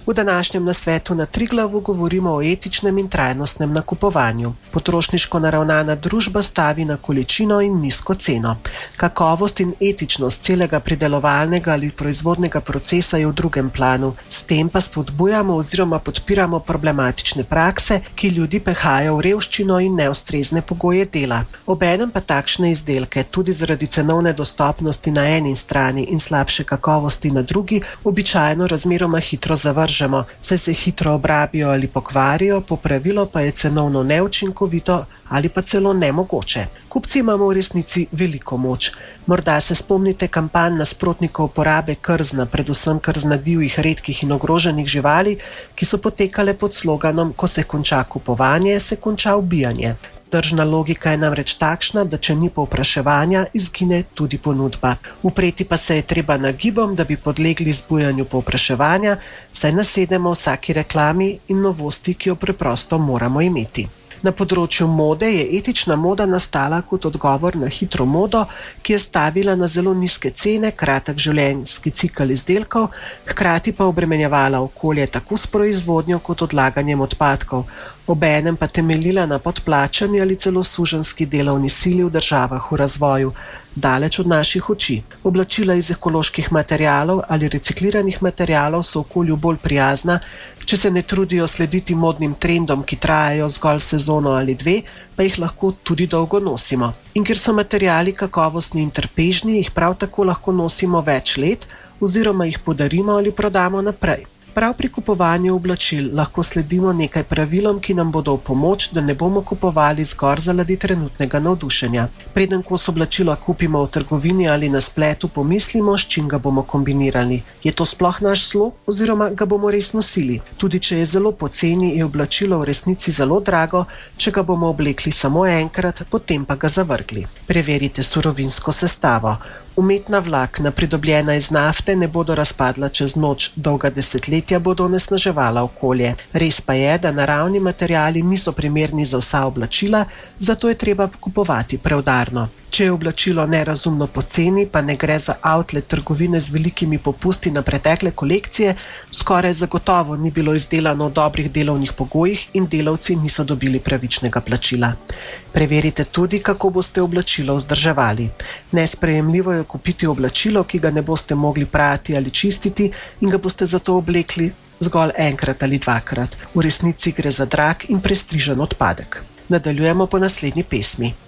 V današnjem nasvetu na Triglavu govorimo o etičnem in trajnostnem nakupovanju. Potrošniško naravnana družba stavi na količino in nizko ceno. Kakovost in etičnost celega pridelovalnega ali proizvodnega procesa je v drugem planu. S tem pa spodbujamo oziroma podpiramo problematične prakse, ki ljudi pehajo v revščino in neustrezne pogoje dela. Obenem pa takšne izdelke tudi zaradi cenovne dostopnosti na eni strani in slabše kakovosti na drugi običajno razmeroma hitro zavržemo, saj se hitro obrabijo ali pokvarijo, popravilo pa je cenovno neučinkovito ali pa celo nemogoče. Kupci imamo v resnici veliko moč. Morda se spomnite kampanj nasprotnikov uporabe krzna, predvsem krzna divjih, redkih in ogroženih živali, ki so potekale pod sloganom: ko se konča kupovanje, se konča ubijanje. Tržna logika je namreč takšna, da če ni povpraševanja, izgine tudi ponudba. Upreti pa se je treba nagibom, da bi podlegli zbujanju povpraševanja, saj nasedemo vsaki reklami in novosti, ki jo preprosto moramo imeti. Na področju mode je etična moda nastala kot odgovor na hitro modo, ki je stavila na zelo nizke cene, kratek življenjski cikel izdelkov, hkrati pa obremenjevala okolje tako s proizvodnjo kot odlaganjem odpadkov, obenem pa temeljila na podplačani ali celo suženjski delovni sili v državah v razvoju, daleč od naših oči. Oblačila iz ekoloških materialov ali recikliranih materialov so okolju bolj prijazna, če se ne trudijo slediti modnim trendom, ki trajajo zgolj sezono ali dve, pa jih lahko tudi dolgo nosimo. In ker so materiali kakovostni in trpežni, jih prav tako lahko nosimo več let oziroma jih podarimo ali prodamo naprej. Prav pri kupovanju oblačil lahko sledimo nekaj pravilom, ki nam bodo v pomoč, da ne bomo kupovali zgolj zaradi trenutnega navdušenja. Preden kos oblačila kupimo v trgovini ali na spletu, pomislimo, s čim ga bomo kombinirali. Je to sploh naš slog oziroma ga bomo res nosili? Tudi če je zelo poceni, je oblačilo v resnici zelo drago, če ga bomo oblekli samo enkrat, potem pa ga zavrgli. Preverite surovinsko sestavo. Umetna vlakna, pridobljena iz nafte, ne bodo razpadla čez noč, dolga desetletja bodo onesnaževala okolje. Res pa je, da naravni materiali niso primerni za vsa oblačila, zato je treba kupovati preudarno. Če je oblačilo nerazumno poceni, pa ne gre za outlet trgovine z velikimi popusti na pretekle kolekcije, skoraj zagotovo ni bilo izdelano v dobrih delovnih pogojih in delavci niso dobili pravičnega plačila. Preverite tudi, kako boste oblačilo vzdrževali. Nesprejemljivo je kupiti oblačilo, ki ga ne boste mogli prati ali čistiti in ga boste zato oblekli zgolj enkrat ali dvakrat. V resnici gre za drag in prestrižen odpadek. Nadaljujemo po naslednji pesmi.